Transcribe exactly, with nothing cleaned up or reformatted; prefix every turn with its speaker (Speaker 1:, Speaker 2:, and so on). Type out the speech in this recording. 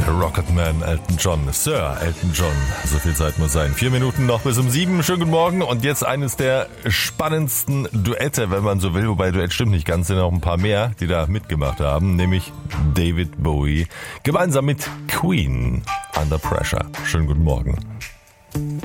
Speaker 1: Rocketman Elton John, Sir Elton John. So viel Zeit muss sein. Vier Minuten noch bis um sieben. Schönen guten Morgen. Und jetzt eines der spannendsten Duette, wenn man so will. Wobei Duett stimmt nicht ganz, sind noch ein paar mehr, die da mitgemacht haben. Nämlich David Bowie gemeinsam mit Queen. Under Pressure. Schönen guten Morgen.